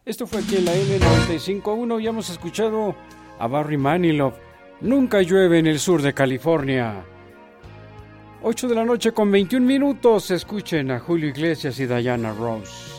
Esto fue aquí en la M95.1 y hemos escuchado a Barry Manilow. Nunca llueve en el sur de California. 8 de la noche con 21 minutos. Escuchen a Julio Iglesias y Diana Ross.